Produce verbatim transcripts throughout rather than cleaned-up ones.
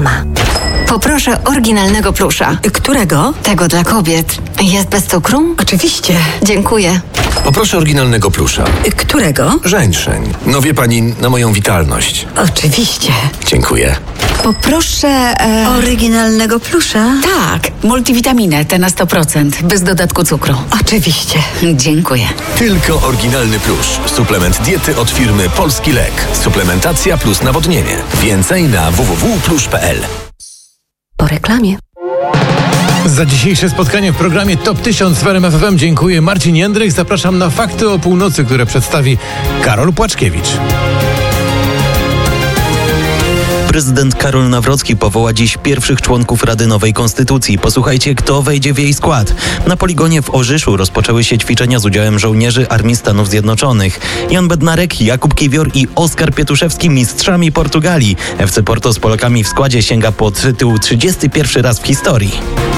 sama. Poproszę oryginalnego plusza. Którego? Tego dla kobiet. Jest bez cukru? Oczywiście. Dziękuję. Poproszę oryginalnego plusza. Którego? Żeńszeń. No wie pani, na moją witalność. Oczywiście. Dziękuję. Poproszę e... oryginalnego plusza. Tak, multivitaminę, te na sto procent, bez dodatku cukru. Oczywiście. Dziękuję. Tylko oryginalny plusz. Suplement diety od firmy Polski Lek. Suplementacja plus nawodnienie. Więcej na w w w kropka plusz kropka p l. Po reklamie. Za dzisiejsze spotkanie w programie Top tysiąc w R M F F M dziękuję. Marcin Jędrych. Zapraszam na Fakty o północy, które przedstawi Karol Płaczkiewicz. Prezydent Karol Nawrocki powoła dziś pierwszych członków Rady Nowej Konstytucji. Posłuchajcie, kto wejdzie w jej skład. Na poligonie w Orzyszu rozpoczęły się ćwiczenia z udziałem żołnierzy Armii Stanów Zjednoczonych. Jan Bednarek, Jakub Kiwior i Oskar Pietuszewski mistrzami Portugalii. F C Porto z Polakami w składzie sięga po tytuł trzydziesty pierwszy raz w historii.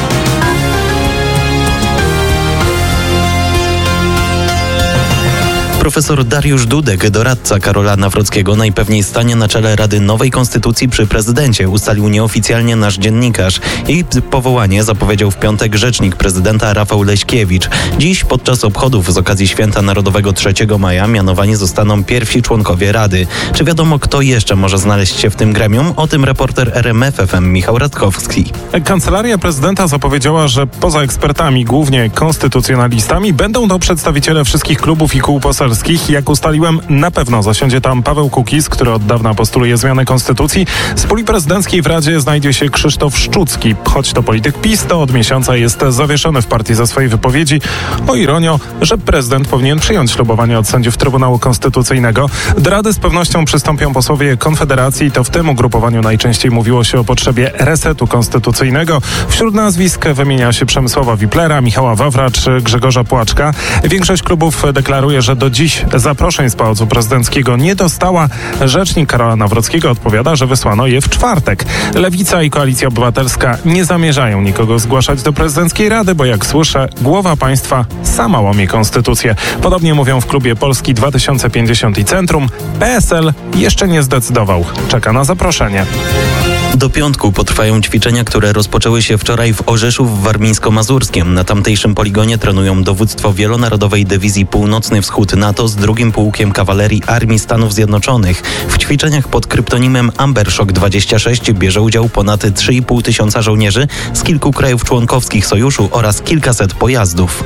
Profesor Dariusz Dudek, doradca Karola Nawrockiego, najpewniej stanie na czele Rady Nowej Konstytucji przy prezydencie, ustalił nieoficjalnie nasz dziennikarz. Jej powołanie zapowiedział w piątek rzecznik prezydenta Rafał Leśkiewicz. Dziś podczas obchodów z okazji Święta Narodowego trzeciego maja mianowani zostaną pierwsi członkowie Rady. Czy wiadomo, kto jeszcze może znaleźć się w tym gremium? O tym reporter R M F F M Michał Radkowski. Kancelaria prezydenta zapowiedziała, że poza ekspertami, głównie konstytucjonalistami, będą to przedstawiciele wszystkich klubów i kół poselskich. Jak ustaliłem, na pewno zasiądzie tam Paweł Kukiz, który od dawna postuluje zmianę konstytucji. Z puli prezydenckiej w Radzie znajdzie się Krzysztof Szczucki. Choć to polityk PiS, to od miesiąca jest zawieszony w partii za swojej wypowiedzi. O ironio, że prezydent powinien przyjąć ślubowanie od sędziów Trybunału Konstytucyjnego. Do Rady z pewnością przystąpią posłowie Konfederacji. To w tym ugrupowaniu najczęściej mówiło się o potrzebie resetu konstytucyjnego. Wśród nazwisk wymienia się Przemysława Wiplera, Michała Wawra czy Grzegorza Płaczka. Większość klubów deklaruje, że do dziś zaproszeń z Pałacu Prezydenckiego nie dostała. Rzecznik Karola Nawrockiego odpowiada, że wysłano je w czwartek. Lewica i Koalicja Obywatelska nie zamierzają nikogo zgłaszać do prezydenckiej rady, bo jak słyszę, głowa państwa sama łamie konstytucję. Podobnie mówią w klubie Polski dwa tysiące pięćdziesiąt i Centrum. P S L jeszcze nie zdecydował. Czeka na zaproszenie. Do piątku potrwają ćwiczenia, które rozpoczęły się wczoraj w Orzeszu w Warmińsko-Mazurskiem. Na tamtejszym poligonie trenują dowództwo Wielonarodowej Dywizji Północny Wschód NATO z drugim pułkiem kawalerii Armii Stanów Zjednoczonych. W ćwiczeniach pod kryptonimem Ambershock dwadzieścia sześć bierze udział ponad trzy i pół tysiąca żołnierzy z kilku krajów członkowskich sojuszu oraz kilkaset pojazdów.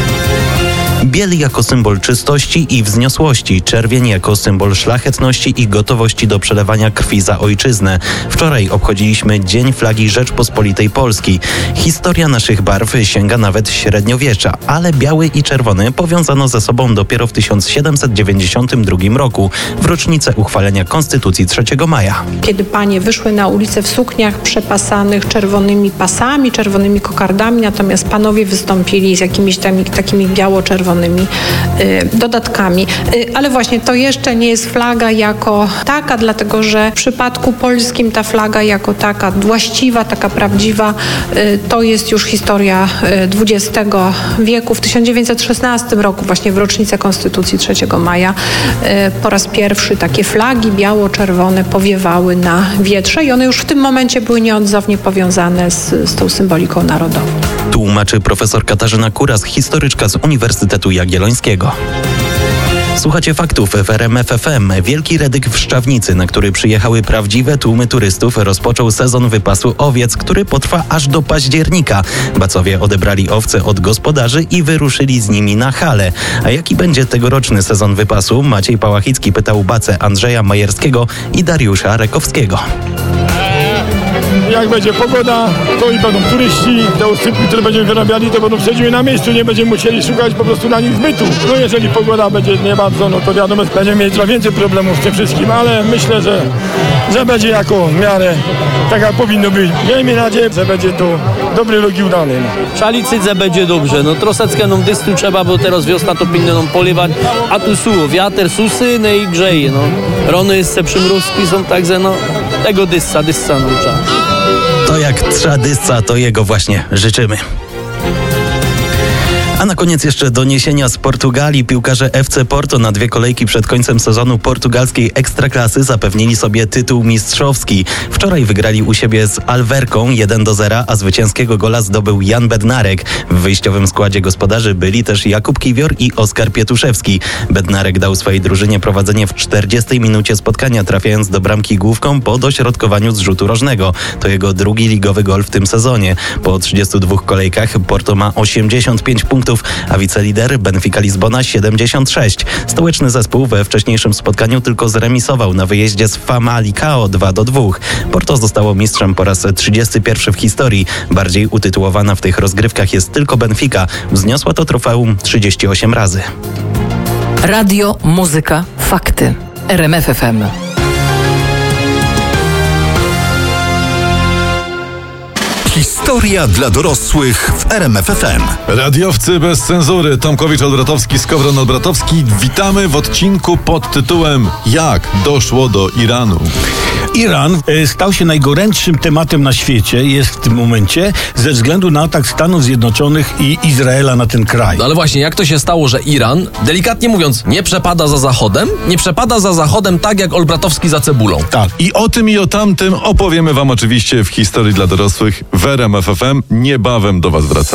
Biel jako symbol czystości i wzniosłości, czerwień jako symbol szlachetności i gotowości do przelewania krwi za ojczyznę. Wczoraj obchodziliśmy Dzień Flagi Rzeczpospolitej Polski. Historia naszych barw sięga nawet średniowiecza, ale biały i czerwony powiązano ze sobą dopiero w tysiąc siedemset dziewięćdziesiątym drugim roku, w rocznicę uchwalenia Konstytucji trzeciego maja. Kiedy panie wyszły na ulicę w sukniach przepasanych czerwonymi pasami, czerwonymi kokardami, natomiast panowie wystąpili z jakimiś tam, takimi biało-czerwonymi dodatkami. Ale właśnie to jeszcze nie jest flaga jako taka, dlatego że w przypadku polskim ta flaga jako taka właściwa, taka prawdziwa, to jest już historia dwudziestego wieku. W tysiąc dziewięćset szesnastym roku, właśnie w rocznicę Konstytucji trzeciego maja, po raz pierwszy takie flagi biało-czerwone powiewały na wietrze i one już w tym momencie były nieodzownie powiązane z, z tą symboliką narodową. Tłumaczy profesor Katarzyna Kuras, historyczka z Uniwersytetu Jagiellońskiego. Słuchacie faktów w R M F F M. Wielki Redyk w Szczawnicy, na który przyjechały prawdziwe tłumy turystów, rozpoczął sezon wypasu owiec, który potrwa aż do października. Bacowie odebrali owce od gospodarzy i wyruszyli z nimi na hale. A jaki będzie tegoroczny sezon wypasu? Maciej Pałachicki pytał bacę Andrzeja Majerskiego i Dariusza Rekowskiego. Jak będzie pogoda, to i będą turyści, te osypki, które będziemy wyrabiali, to będą przejdziemy na miejscu, nie będziemy musieli szukać po prostu na nich zbytu. No jeżeli pogoda będzie nie bardzo, no to wiadomo, będziemy mieli trochę więcej problemów z tym wszystkim, ale myślę, że, że będzie jako w miarę tak jak powinno być. Miejmy nadzieję, że będzie to dobry rok i udany. Szalicyce będzie dobrze, no troszeczkę nam dystu trzeba, bo teraz wiosna to powinno nam polewać, a tu suło, wiatr susy, no i grzeje, no. Rony jeszcze przymrozki są, także no, tego dyssa, dyssa nam trzeba. To jak trza dysca, to jego właśnie życzymy. A na koniec jeszcze doniesienia z Portugalii. Piłkarze F C Porto na dwie kolejki przed końcem sezonu portugalskiej Ekstraklasy zapewnili sobie tytuł mistrzowski. Wczoraj wygrali u siebie z Alverką jeden do zera, a zwycięskiego gola zdobył Jan Bednarek. W wyjściowym składzie gospodarzy byli też Jakub Kiwior i Oskar Pietuszewski. Bednarek dał swojej drużynie prowadzenie w czterdziestej minucie spotkania, trafiając do bramki główką po dośrodkowaniu z rzutu rożnego. To jego drugi ligowy gol w tym sezonie. Po trzydziestu dwóch kolejkach Porto ma osiemdziesiąt pięć punktów, a wicelider Benfica Lizbona siedemdziesiąt sześć. Stołeczny zespół we wcześniejszym spotkaniu tylko zremisował na wyjeździe z Famalicão dwa do dwóch. Porto zostało mistrzem po raz trzydziesty pierwszy w historii. Bardziej utytułowana w tych rozgrywkach jest tylko Benfica. Wzniosła to trofeum trzydzieści osiem razy. Radio, muzyka, fakty. R M F F M. Historia dla dorosłych w R M F F M. Radiowcy bez cenzury. Tomkowicz, Olbratowski, Skowron, Olbratowski. Witamy w odcinku pod tytułem Jak doszło do Iranu. Iran e, stał się najgorętszym tematem na świecie, jest w tym momencie, ze względu na atak Stanów Zjednoczonych i Izraela na ten kraj. No ale właśnie, jak to się stało, że Iran, delikatnie mówiąc, nie przepada za Zachodem, nie przepada za Zachodem tak jak Olbratowski za cebulą. Tak. I o tym i o tamtym opowiemy wam oczywiście w Historii dla dorosłych w R M F F M. Niebawem do was wracamy.